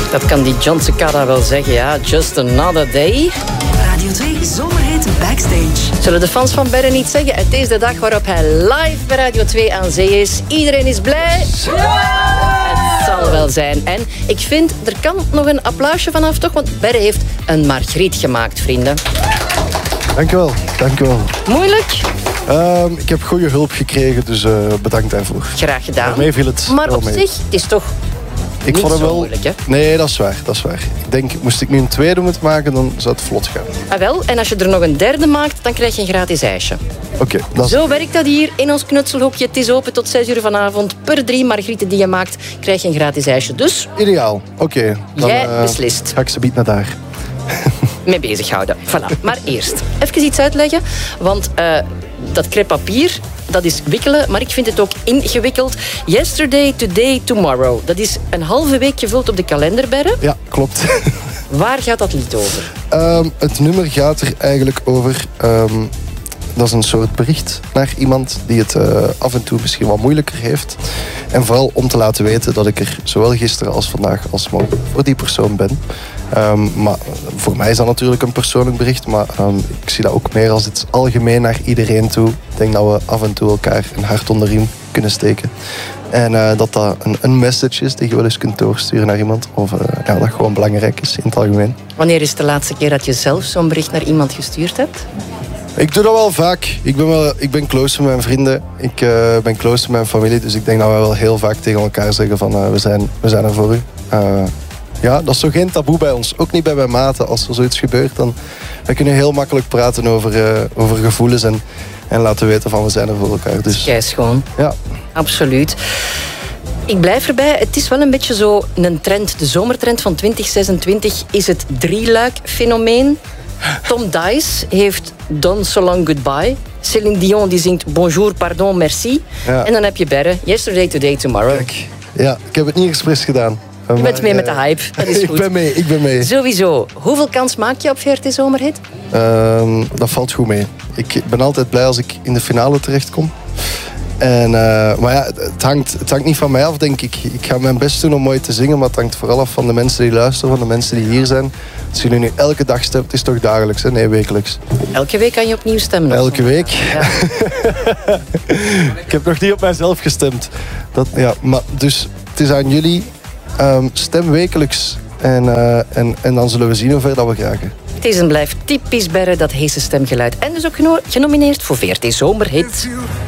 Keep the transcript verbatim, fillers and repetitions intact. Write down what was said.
Dat kan die John Cicada wel zeggen, ja. Just another day. Radio twee Zomerhit Backstage. Zullen de fans van Berre niet zeggen? Het is de dag waarop hij live bij Radio twee aan zee is. Iedereen is blij. Het zal wel zijn. En ik vind, er kan nog een applausje vanaf, toch? Want Berre heeft een margriet gemaakt, vrienden. Dankjewel, dankjewel. Moeilijk? Um, ik heb goede hulp gekregen, dus uh, bedankt daarvoor. Graag gedaan. Daarmee viel het maar wel op mee. zich, het is toch ik niet vond het zo wel moeilijk, hè? Nee, dat is waar, dat is waar. Ik denk, moest ik nu een tweede moeten maken, dan zou het vlot gaan. Ah, wel, en als je er nog een derde maakt, dan krijg je een gratis ijsje. Oké, okay, dat is... Zo werkt dat hier in ons knutselhoekje. Het is open tot zes uur vanavond. Per drie margrieten die je maakt, krijg je een gratis ijsje. Dus... Ideaal, oké. Okay, jij uh, beslist. Ga ik ze bied naar daar. Mee bezighouden. Voilà. Maar eerst, even iets uitleggen. Want uh, dat crêpepapier, dat is wikkelen, maar ik vind het ook ingewikkeld. Yesterday, today, tomorrow. Dat is een halve week gevuld op de kalender, Berre. Ja, klopt. Waar gaat dat lied over? Um, het nummer gaat er eigenlijk over... Um, dat is een soort bericht naar iemand die het uh, af en toe misschien wat moeilijker heeft. En vooral om te laten weten dat ik er zowel gisteren als vandaag als morgen voor die persoon ben. Um, maar voor mij is dat natuurlijk een persoonlijk bericht, maar um, ik zie dat ook meer als iets algemeen naar iedereen toe. Ik denk dat we af en toe elkaar een hart onder de riem kunnen steken. En uh, dat dat een, een message is die je wel eens kunt doorsturen naar iemand. Of uh, ja, dat gewoon belangrijk is in het algemeen. Wanneer is de laatste keer dat je zelf zo'n bericht naar iemand gestuurd hebt? Ik doe dat wel vaak. Ik ben, wel, ik ben close met mijn vrienden. Ik uh, ben close met mijn familie. Dus ik denk dat we wel heel vaak tegen elkaar zeggen van uh, we, zijn, we zijn er voor u. Uh, ja, dat is zo geen taboe bij ons. Ook niet bij mijn maten. Als er zoiets gebeurt, dan we kunnen heel makkelijk praten over, uh, over gevoelens. En, en laten weten van we zijn er voor elkaar. Dus, Kei schoon. Ja. Absoluut. Ik blijf erbij. Het is wel een beetje zo een trend. De zomertrend van twintig zesentwintig is het drieluik-fenomeen. Tom Dice heeft Done So Long Goodbye. Céline Dion die zingt Bonjour, pardon, merci. Ja. En dan heb je Berre, Yesterday, Today, Tomorrow. Kijk, ja, ik heb het niet expres gedaan. Je maar, bent mee uh, met de hype, dat is goed. Ik ben mee, ik ben mee. Sowieso. Hoeveel kans maak je op V R T Zomerhit? Uh, dat valt goed mee. Ik ben altijd blij als ik in de finale terechtkom. En, uh, maar ja, het hangt, het hangt niet van mij af, denk ik. Ik ga mijn best doen om mooi te zingen, maar het hangt vooral af van de mensen die luisteren, van de mensen die hier zijn. Als jullie nu elke dag stemt, het is toch dagelijks, hè? Nee, wekelijks. Elke week kan je opnieuw stemmen? Elke week? Ja. Ik heb nog niet op mijzelf gestemd. Dat, ja, maar dus het is aan jullie. Um, stem wekelijks. En, uh, en, en dan zullen we zien hoe ver dat we geraken. Het is en blijft typisch Berre, dat heese stemgeluid. En dus ook geno- genomineerd voor V R T Zomerhit.